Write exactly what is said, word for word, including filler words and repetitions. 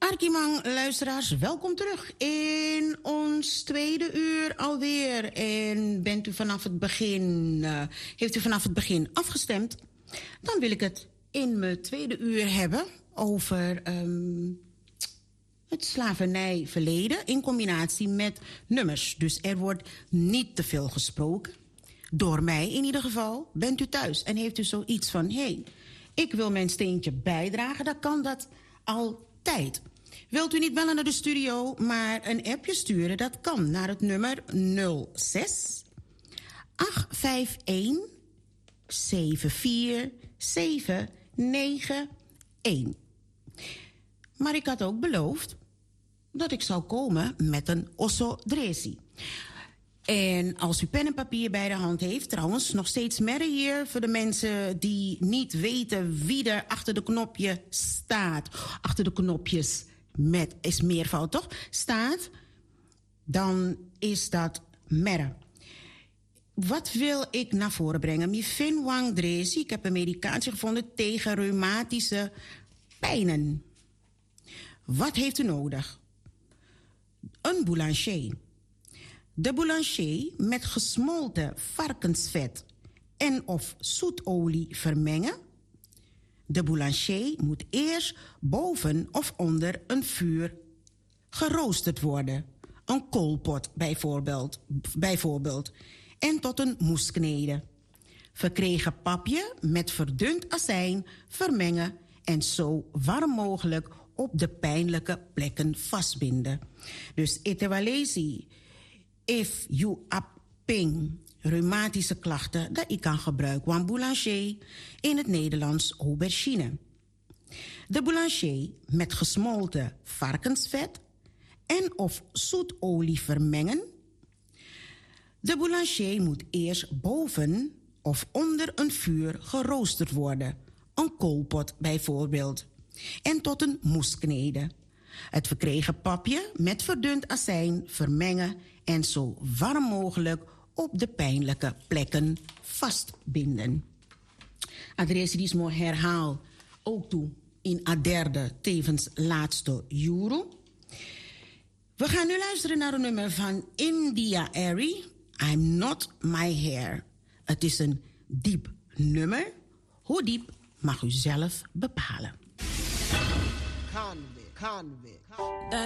Arkimang, luisteraars, welkom terug in ons tweede uur alweer. En bent u vanaf het begin, uh, heeft u vanaf het begin afgestemd? Dan wil ik het in mijn tweede uur hebben over um, het slavernijverleden in combinatie met nummers. Dus er wordt niet te veel gesproken. Door mij in ieder geval. Bent u thuis en heeft u zoiets van, hé, hey, ik wil mijn steentje bijdragen, dan kan dat altijd. Wilt u niet bellen naar de studio, maar een appje sturen? Dat kan naar het nummer nul zes acht vijf een zeven vier zeven negen een. Maar ik had ook beloofd dat ik zou komen met een osso dresi. En als u pen en papier bij de hand heeft, trouwens, nog steeds merrie hier voor de mensen die niet weten wie er achter de knopje staat. Achter de knopjes met, is meervoud toch, staat, dan is dat merre. Wat wil ik naar voren brengen? Mifin Wang Dresi, ik heb een medicatie gevonden tegen reumatische pijnen. Wat heeft u nodig? Een boulanger. De boulanger met gesmolten varkensvet en of zoetolie vermengen. De boulanger moet eerst boven of onder een vuur geroosterd worden. Een koolpot bijvoorbeeld, bijvoorbeeld. En tot een moes kneden. Verkregen papje met verdund azijn vermengen en zo warm mogelijk op de pijnlijke plekken vastbinden. Dus etewalezi. If you apping reumatische klachten, dat ik kan gebruiken van boulanger, in het Nederlands aubergine. De boulanger met gesmolten varkensvet en of zoetolie vermengen. De boulanger moet eerst boven of onder een vuur geroosterd worden, een koolpot bijvoorbeeld, en tot een moes kneden. Het verkregen papje met verdund azijn vermengen en zo warm mogelijk op de pijnlijke plekken vastbinden. Adresismo herhaal ook toe in a derde, tevens laatste juro. We gaan nu luisteren naar een nummer van India Arie, I'm Not My Hair. Het is een diep nummer. Hoe diep mag u zelf bepalen. Convict, convict.